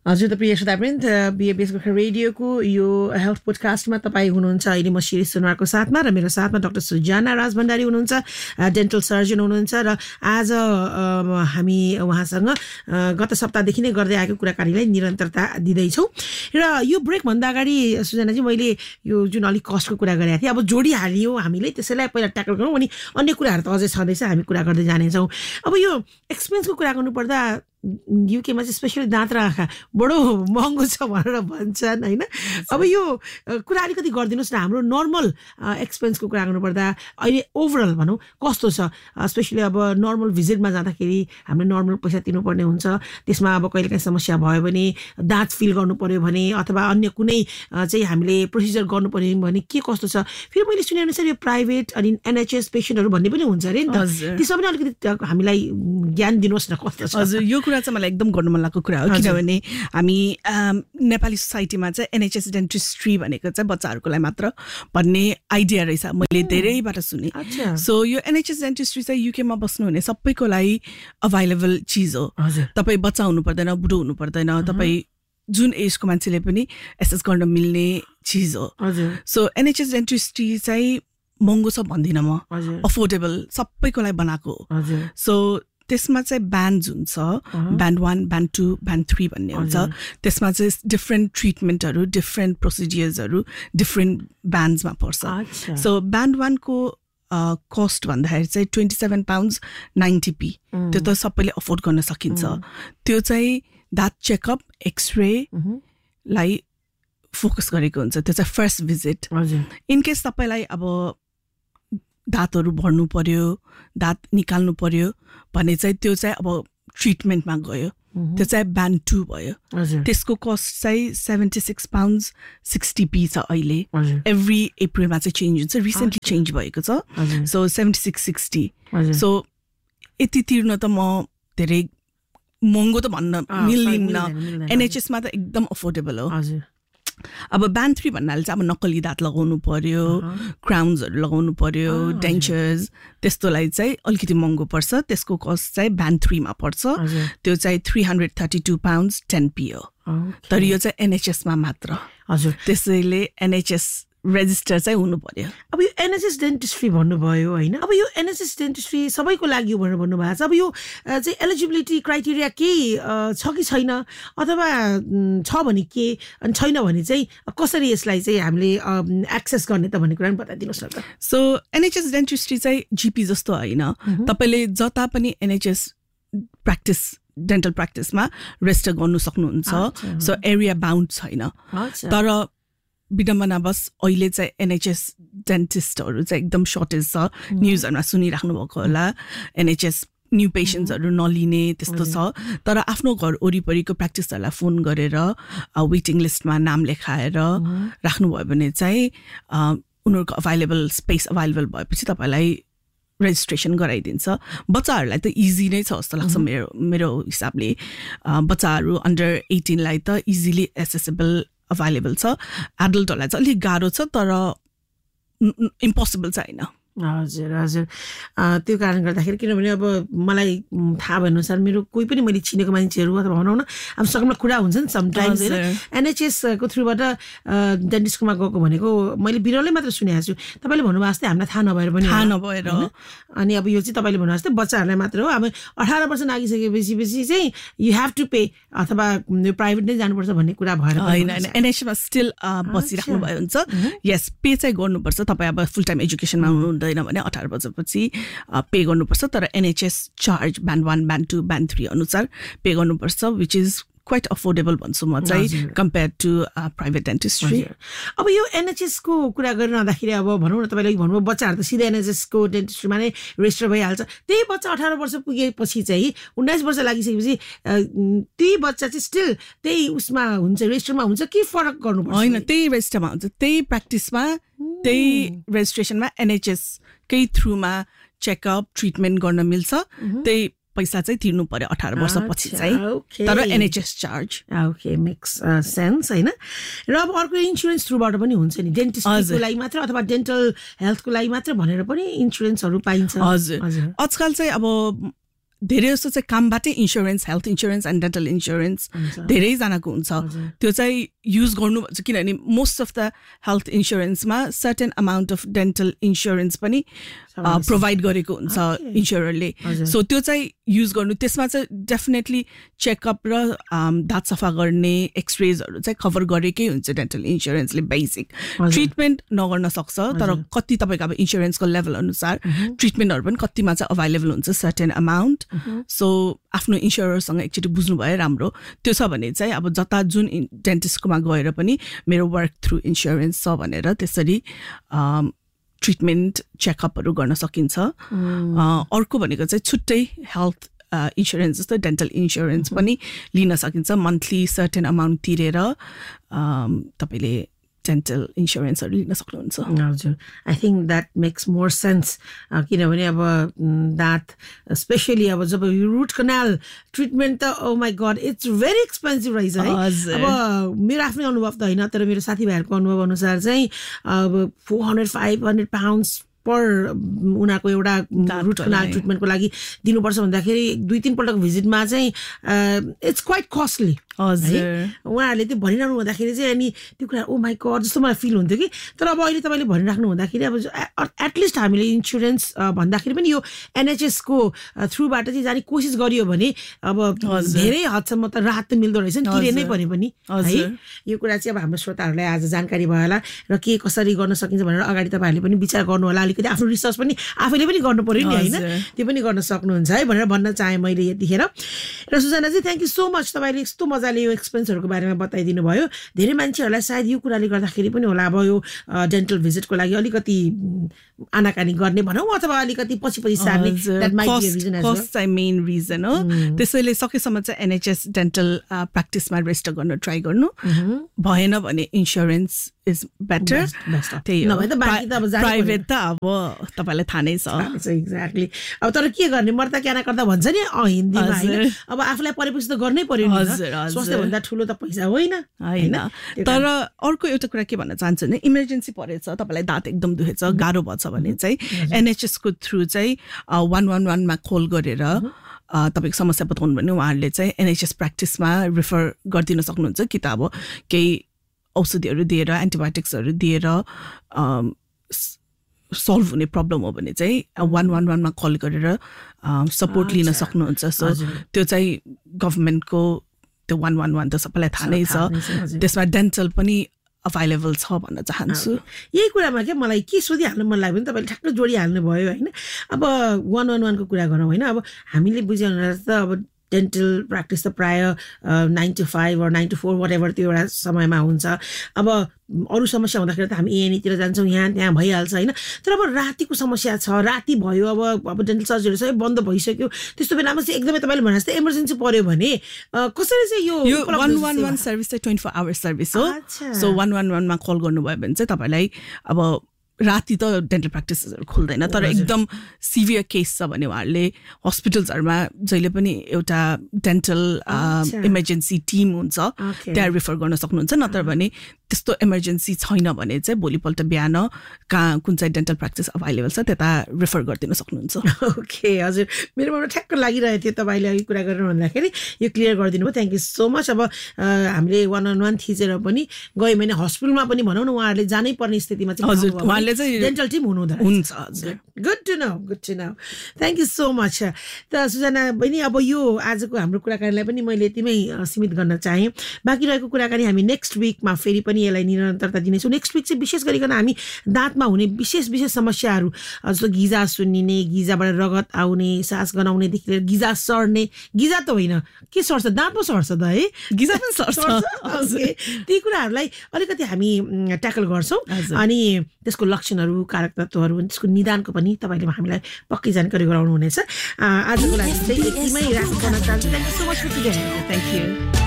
हजुर त प्रिय श्रोतावृन्द बीएबीएस गोर्खा रेडियोको यो हेल्थ पोडकास्टमा तपाईँ हुनुहुन्छ अहिले म शिरिष सुनवारको साथमा र मेरो साथमा डाक्टर सुजाना राज भण्डारी हुनुहुन्छ डेन्टल सर्जन हुनुहुन्छ र आज हामी उहाँसँग गत सप्ताहदेखि नै गर्दै आएको कुराकानीलाई निरन्तरता दिँदैछौँ र यो ब्रेकभन्दा अगाडि सुजानाजी मैले यो जुन अलिक कस्टको कुरा गरेको थिएँ अब जोडिहाल्यो हामीले त्यसैलाई पहिला ट्याकल गरौँ अनि अन्य कुराहरू त अझै छँदैछ हामी कुरा गर्दै जानेछौँ अब यो एक्सपेन्सको कुरा गर्नुपर्दा युकेमा चाहिँ स्पेसली दाँत र आँखा बडो महँगो छ भनेर भन्छन् होइन अब यो कुरा अलिकति गरिदिनुहोस् न हाम्रो नर्मल एक्सपेन्सको कुरा गर्नुपर्दा अहिले ओभरअल भनौँ कस्तो छ स्पेसली अब नर्मल भिजिटमा जाँदाखेरि हामीले नर्मल पैसा तिर्नुपर्ने हुन्छ त्यसमा अब कहिलेकाहीँ समस्या भयो भने दाँत फिल गर्नु पर्यो भने अथवा अन्य कुनै चाहिँ हामीले प्रोसिजर गर्नु पर्यो भने के कस्तो छ फेरि मैले सुनेअनुसार यो प्राइभेट अनि एनएचएस पेसेन्टहरू भन्ने पनि हुन्छ अरे नि त त्यसमा पनि अलिकति हामीलाई ज्ञान दिनुहोस् न कस्तो छ हजुर यो कुरा चाहिँ मलाई एकदम गर्नु मन लागेको कुरा हो किनभने हामी नेपाली सोसाइटीमा चाहिँ एनएचएस डेन्टिस्ट्री भनेको चाहिँ बच्चाहरूको लागि मात्र भन्ने आइडिया रहेछ मैले धेरैबाट सुने सो यो एनएचएस डेन्टिस्ट्री चाहिँ युकेमा बस्नुहुने सबैको लागि अभाइलेबल चिज हो तपाईँ बच्चा हुनु पर्दैन बुढो हुनु पर्दैन तपाईँ जुन एजको मान्छेले पनि एसेस गर्न मिल्ने चिज हो सो एनएचएस डेन्टिस्ट्री चाहिँ महँगो छ भन्दिनँ म अफोर्डेबल सबैको लागि बनाएको हो सो त्यसमा चाहिँ ब्यान्ड हुन्छ ब्यान्ड 1 ब्यान्ड 2 ब्यान्ड 3 भन्ने हुन्छ त्यसमा चाहिँ डिफ्रेन्ट ट्रिटमेन्टहरू डिफ्रेन्ट प्रोसिडियर्सहरू डिफ्रेन्ट ब्यान्ड्समा पर्छ सो ब्यान्ड 1 को कस्ट भन्दाखेरि चाहिँ £27.90 त्यो त सबैले अफोर्ड गर्न सकिन्छ त्यो चाहिँ दाँत चेकअप एक्सरे लाई फोकस गरेको हुन्छ त्यो चाहिँ फर्स्ट भिजिट इनकेस तपाईँलाई अब दाँतहरू भर्नु पर्यो दाँत निकाल्नु पर्यो भने चाहिँ त्यो चाहिँ अब ट्रिटमेन्टमा गयो त्यो चाहिँ ब्यान्ड 2 भयो त्यसको कस्ट चाहिँ £76.60 छ अहिले एभ्री अप्रिलमा चाहिँ चेन्ज हुन्छ रिसेन्टली चेन्ज भएको छ सो 76.60 सो यति तिर्न त म धेरै महँगो त भन्न मिल्दिनँ एनएचएसमा त एकदम अफोर्डेबल हो अब ब्यान्ड 3 भन्नाले चाहिँ अब नक्कली दाँत लगाउनु पर्यो क्राउन्सहरू लगाउनु पर्यो डेन्चर्स त्यस्तोलाई चाहिँ अलिकति महँगो पर्छ त्यसको कस्ट चाहिँ ब्यान्ड 3 मा पर्छ त्यो चाहिँ £332.10 हो तर यो चाहिँ एनएचएसमा मात्र हजुर त्यसैले एनएचएस रेजिस्टर चाहिँ हुनु पर्यो अब यो एनएचएस डेन्टिस्ट्री भन्नुभयो होइन अब यो एनएचएस डेन्टिस्ट्री सबैको लागि भनेर भन्नुभएको छ अब यो चाहिँ एलिजिबिलिटी क्राइटेरिया केही छ कि छैन अथवा छ भने के अनि छैन भने चाहिँ कसरी यसलाई चाहिँ हामीले एक्सेस गर्ने त भन्ने कुरा पनि बताइदिनुहोस् न त सो एनएचएस डेन्टिस्ट्री चाहिँ जिपी जस्तो होइन तपाईँले जता पनि एनएचएस प्र्याक्टिस डेन्टल प्र्याक्टिसमा रेजिस्टर गर्नु सक्नुहुन्छ सो एरिया बाउन्ड छैन तर विडम्बनावश अहिले चाहिँ एनएचएस डेन्टिस्टहरू चाहिँ एकदम सर्टेज छ न्युजहरूमा सुनिराख्नु भएको होला एनएचएस न्यू पेसेन्ट्सहरू नलिने त्यस्तो छ तर आफ्नो घर वरिपरिको प्र्याक्टिसहरूलाई फोन गरेर वेटिङ लिस्टमा नाम लेखाएर राख्नुभयो भने चाहिँ उनीहरूको अभाइलेबल स्पेस अभाइलेबल भएपछि तपाईँलाई रेजिस्ट्रेसन गराइदिन्छ बच्चाहरूलाई त इजी नै छ जस्तो लाग्छ मेरो हिसाबले बच्चाहरू अन्डर 18 लाई त इजिली एसेसेबल अभाइलेबल छ एडल्टहरूलाई चाहिँ अलिक गाह्रो छ तर इम्पोसिबल चाहिँ होइन हजुर हजुर त्यो कारण गर्दाखेरि किनभने अब मलाई थाहा भएअनुसार मेरो कोही पनि मैले चिनेको मान्छेहरू अथवा भनौँ न अब सकेमा कुरा हुन्छ नि समटाइम्स होइन एनएचएसको थ्रुबाट डेन्टिस्टकोमा गएको भनेको मैले बिरलै मात्र सुनेको छु तपाईँले भन्नुभएको जस्तै हामीलाई थाहा नभएर पनि अनि अब यो चाहिँ तपाईँले भन्नुभएको जस्तै बच्चाहरूलाई मात्र हो अब 18 वर्ष नागिसकेपछि चाहिँ यु हेभ टु पे अथवा यो प्राइभेट नै जानुपर्छ भन्ने कुरा भएर होइन एनएचएसमा स्टिल बसिराख्नु भयो हुन्छ यस पे चाहिँ गर्नुपर्छ तपाईँ अब फुल टाइम एजुकेसनमा हुनुहुन्छ भने 18 वर्षपछि पे गर्नुपर्छ तर NHS charge band 1 band 2 band 3 अनुसार पे गर्नुपर्छ विच इज क्वाइट अफोर्डेबल भन्छु म चाहिँ कम्पेयर टु प्राइभेट डेन्टिस्ट्री अब यो एनएचएसको कुरा गरिरहँदाखेरि अब भनौँ न तपाईँले भन्नुभयो बच्चाहरू त सिधै एनएचएसको डेन्टिस्ट्रीमा नै रेजिस्टर भइहाल्छ त्यही बच्चा 18 वर्ष पुगेपछि चाहिँ 19 वर्ष लागिसकेपछि त्यही बच्चा चाहिँ स्टिल त्यही उसमा हुन्छ रेजिस्टरमा हुन्छ के फरक गर्नुपर्छ होइन त्यही रेजिस्टरमा हुन्छ त्यही प्र्याक्टिसमा त्यही रेजिस्ट्रेसनमा एनएचएसकै थ्रुमा चेकअप ट्रिटमेन्ट गर्न मिल्छ त्यही पैसा चाहिँ तिर्नु पर्यो 18 वर्षपछि चाहिँ तर NHS charge okay makes sense हैन र अब अर्को इन्स्योरेन्स थ्रुबाट पनि हुन्छ नि डेन्टिस्टको लागि मात्र अथवा डेन्टल हेल्थको लागि मात्र भनेर पनि इन्स्योरेन्सहरू पाइन्छ हजुर आजकल चाहिँ अब धेरै जस्तो चाहिँ कामबाटै insurance, health insurance and dental insurance धेरैजनाको हुन्छ। त्यो चाहिँ युज गर्नु भन्छ, किनभने most of the health इन्स्योरेन्समा certain amount of dental insurance पनि प्रोभाइड गरेको हुन्छ इन्स्योररले। सो त्यो चाहिँ युज गर्नु, त्यसमा चाहिँ डेफिनेटली चेकअप र दाँत सफा गर्ने एक्सरेजहरू चाहिँ कभर गरेकै हुन्छ डेन्टल इन्स्योरेन्सले। बेसिक ट्रिटमेन्ट नगर्न सक्छ, तर कति तपाईँको अब इन्स्योरेन्सको लेभल अनुसार ट्रिटमेन्टहरू पनि कतिमा चाहिँ अभाइलेबल हुन्छ सर्टेन अमाउन्ट। सो आफ्नो इन्स्योररसँग एकचोटि बुझ्नु भयो राम्रो। त्यो छ भने चाहिँ अब जता जुन डेन्टिस्टकोमा गएर पनि मेरो वर्क थ्रु इन्स्योरेन्स छ भनेर त्यसरी ट्रिटमेन्ट चेकअपहरू गर्न सकिन्छ। अर्को भनेको चाहिँ छुट्टै हेल्थ इन्स्योरेन्स जस्तो डेन्टल इन्स्योरेन्स पनि लिन सकिन्छ। मन्थली सर्टेन अमाउन्ट तिरेर तपाईँले डेन्टल इन्स्योरेन्सहरू लिन सक्नुहुन्छ। हजुर, I think that makes more sense. किनभने अब दाँत स्पेसली अब जब रुट कनाल ट्रिटमेन्ट त ओ my God it's very expensive रहेछ है। अब मेरो आफ्नै अनुभव त होइन, तर मेरो साथीभाइहरूको अनुभव अनुसार चाहिँ अब 400-500 pounds पर उनीहरूको एउटा रुट कनाल ट्रिटमेन्टको लागि दिनुपर्छ भन्दाखेरि 2-3 पल्टको भिजिटमा चाहिँ इट्स क्वाइट कस्टली। उहाँहरूले त्यो भनिरहनु हुँदाखेरि चाहिँ अनि त्यो कुरा ओ माई गड जस्तो मलाई फिल हुन्थ्यो कि। तर अब अहिले तपाईँले भनिराख्नु हुँदाखेरि अब एटलिस्ट हामीले इन्सुरेन्स भन्दाखेरि पनि यो एनएचएसको थ्रुबाट चाहिँ जाने कोसिस गरियो भने अब धेरै हदसम्म त राहत त मिल्दो रहेछ नि, किरे नै परे पनि है। यो कुरा चाहिँ अब हाम्रो श्रोताहरूलाई आज जानकारी भयो होला र के कसरी गर्न सकिन्छ भनेर अगाडि तपाईँहरूले पनि विचार गर्नु होला। अलिकति आफ्नो रिसर्च पनि आफैले पनि गर्नु पर्यो नि होइन, त्यो पनि गर्न सक्नुहुन्छ है भनेर भन्न चाहेँ मैले यतिखेर। र सुजानाजी थ्याङ्क यू सो मच, तपाईँले यस्तो मजाले यो एक्सपेन्सहरूको बारेमा बताइदिनु भयो। धेरै मान्छेहरूलाई सायद यो कुराले गर्दाखेरि पनि होला अब यो डेन्टल भिजिटको लागि अलिकति आनाकानी गर्ने भनौँ अथवा अलिकति पछि सार्ने, कस्ट चाहिँ मेन रिजन हो। त्यसैले सकेसम्म चाहिँ एनएचएस डेन्टल प्र्याक्टिसमा रेजिस्टर गर्न ट्राई गर्नु, भएन भने इन्स्योरेन्स इज बेटर। त्यही हो, प्राइभेट त अब तपाईँलाई थाहा नै छ। एक्ज्याक्टली। अब तर के गर्ने, मर्दा क्याना गर्दा भन्छ नि हिन्दीमा होइन, अब आफूलाई परेपछि त गर्नै पर्यो नि, स्वास्थ्य भन्दा ठुलो त पैसा होइन होइन। तर अर्को एउटा कुरा के भन्न चाहन्छु भने इमर्जेन्सी परेछ, तपाईँलाई दाँत एकदम दुखेछ, गाह्रो भएछ भने चाहिँ एनएचएसको थ्रु चाहिँ 111 मा कल गरेर तपाईँको समस्या बताउनु भने उहाँहरूले चाहिँ एनएचएस प्र्याक्टिसमा रिफर गरिदिन सक्नुहुन्छ। कि त अब केही औषधिहरू दिएर एन्टिबायोटिक्सहरू दिएर सल्भ हुने प्रब्लम हो भने चाहिँ 111 मा कल गरेर सपोर्ट लिन सक्नुहुन्छ। सो त्यो चाहिँ गभर्मेन्टको त्यो 111 त सबैलाई थाहा नै छ, त्यसमा डेन्टल पनि अभाइलेबल छ भन्न चाहन्छु। यही कुरामा क्या मलाई के सोधिहाल्नु मन लाग्यो भने तपाईँले ठ्याक्क जोडिहाल्नु भयो होइन। अब 111 को कुरा गरौँ होइन, अब हामीले बुझ्यो भने त अब डेन्टल प्र्याक्टिस त प्रायः 9 to 5 or 9 to 4 what ever त्यो एउटा समयमा हुन्छ। अब अरू समस्या हुँदाखेरि त हामी एएनईतिर जान्छौँ, यहाँ त्यहाँ भइहाल्छ होइन। तर अब रातिको समस्या छ, राति भयो, अब डेन्टल सर्जरी सबै बन्द भइसक्यो, त्यस्तो बेलामा चाहिँ एकदमै तपाईँले भने जस्तै इमर्जेन्सी पर्यो भने कसरी चाहिँ यो 111 सर्भिस चाहिँ 24 आवर सर्भिस हो। सो 111 मा कल गर्नुभयो भने चाहिँ तपाईँलाई अब राति त डेन्टल प्र्याक्टिसहरू खुल्दैन, तर एकदम सिभियर केस छ भने उहाँहरूले हस्पिटल्सहरूमा जहिले पनि एउटा डेन्टल इमर्जेन्सी टिम हुन्छ, त्यहाँ रिफर गर्न सक्नुहुन्छ। नत्र भने त्यस्तो इमर्जेन्सी छैन भने चाहिँ भोलिपल्ट बिहान कहाँ कुन चाहिँ डेन्टल प्र्याक्टिस अभाइलेबल छ त्यता रिफर गरिदिन सक्नुहुन्छ। ओके हजुर, मेरोमा ठ्याक्क लागिरहेको थियो तपाईँले अघि कुरा गरेर भन्दाखेरि यो क्लियर गरिदिनु भयो, थ्याङ्क यू सो मच। अब हामीले 111 थिचेर पनि गयो भने हस्पिटलमा पनि भनौँ न उहाँहरूले जानै पर्ने स्थितिमा चाहिँ डेन्टल टिम हुन्छ। Good to know, good to know, thank you so much. त सुजाना बहिनी अब यो आजको हाम्रो कुराकानीलाई पनि मैले यतिमै सीमित गर्न चाहेँ। बाँकी रहेको कुराकानी हामी नेक्स्ट विकमा फेरि पनि यसलाई निरन्तरता दिनेछौँ। नेक्स्ट विक चाहिँ विशेष गरिकन हामी दाँतमा हुने विशेष समस्याहरू जस्तो गिजा सुन्निने, गिजाबाट रगत आउने, सास गनाउनेदेखि लिएर गिजा सर्ने, गिजा त होइन के सर्छ, दाँत पो सर्छ त है, गिजा पनि सर्छ। ती कुराहरूलाई अलिकति हामी ट्याकल गर्छौँ अनि त्यसको लक्षणहरू, कारक तत्त्वहरू, त्यसको निदानको पनि तपाईँले हामीलाई पक्कै जानकारी गराउनु हुनेछ। आजको लागि चाहिँ यतिमै राख्न चाहन्छु। Thank you so much for today. Thank you.